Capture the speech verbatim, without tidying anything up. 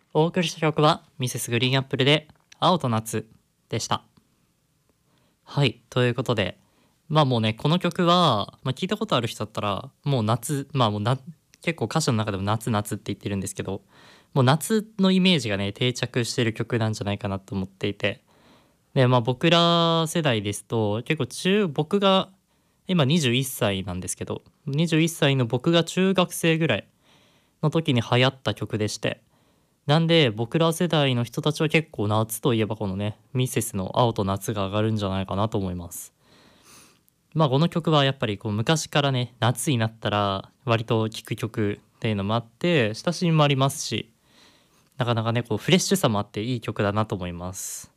お送りした曲はミセスグリーンアップルで青と夏でした。はい、ということで、まあもうね、この曲は、まあ、聞いたことある人だったら、もう夏、まあもうな、結構歌詞の中でも夏夏って言ってるんですけど、もう夏のイメージがね、定着してる曲なんじゃないかなと思っていて、で、まあ僕ら世代ですと、結構中、僕が今にじゅういっさいなんですけど、にじゅういっさいの僕が中学生ぐらいの時に流行った曲でして、なんで僕ら世代の人たちは結構夏といえばこのね、ミセスの青と夏が上がるんじゃないかなと思います。まあこの曲はやっぱりこう昔からね、夏になったら割と聴く曲っていうのもあって、親しみもありますし、なかなかね、こうフレッシュさもあっていい曲だなと思います。